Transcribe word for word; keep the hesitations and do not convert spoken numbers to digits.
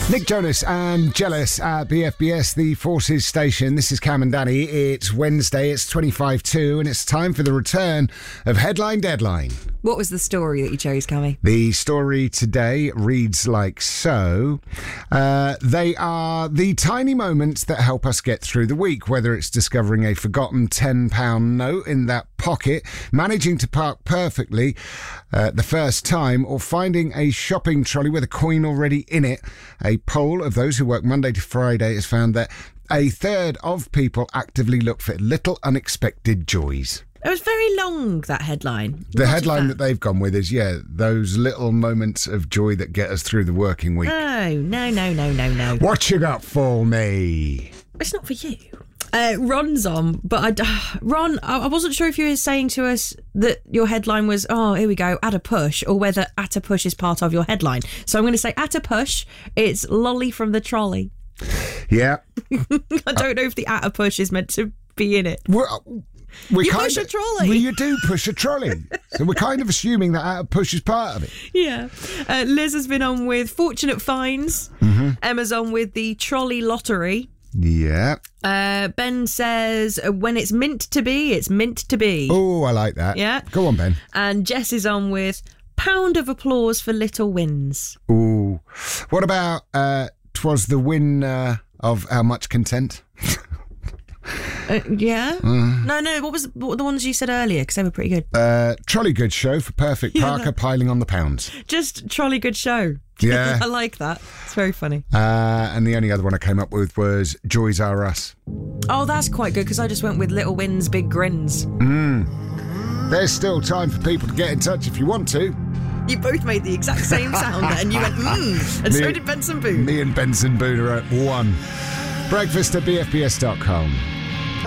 Nick Jonas and Jealous at B F B S, the Forces station. This is Cam and Danny. It's Wednesday, it's twenty-five two, and it's time for the return of Headline Deadline. What was the story that you chose, Cammy? The story today reads like so. Uh, they are the tiny moments that help us get through the week, whether it's discovering a forgotten ten pound note in that pocket, managing to park perfectly uh, the first time, or finding a shopping trolley with a coin already in it. A poll of those who work Monday to Friday has found that a third of people actively look for little unexpected joys. It was very long, that headline. The headline that they've gone with is, yeah, those little moments of joy that get us through the working week. No, no, no, no, no, no. What you got for me? It's not for you. Uh, Ron's on, but I, Ron, I wasn't sure if you were saying to us that your headline was, oh, here we go, at a push, or whether at a push is part of your headline. So I'm going to say at a push, it's Lolly from the trolley. Yeah. I don't know if the at a push is meant to be in it. Well, we you kind push of, a trolley. Well, you do push a trolley. So we're kind of assuming that at a push is part of it. Yeah. Uh, Liz has been on with Fortunate Finds. Mm-hmm. Emma's on with the trolley lottery. Yeah. Uh, Ben says, when it's meant to be, it's meant to be. Oh, I like that. Yeah. Go on, Ben. And Jess is on with pound of applause for little wins. Ooh. What about uh, 'twas the win uh, of How Much Content? Uh, yeah? Mm. No, no, what was what were the ones you said earlier? Because they were pretty good. Uh, trolley Good Show for Perfect Yeah, Parker that- piling on the pounds. Just trolley good show. Yeah. I like that. It's very funny. Uh, and the only other one I came up with was Joys Are Us. Oh, that's quite good, because I just went with little wins, big grins. Mm. There's still time for people to get in touch if you want to. You both made the exact same sound and you went, mmm. And Me- so did Benson Boone. Me and Benson Boone are at one. Breakfast at B F B S dot com.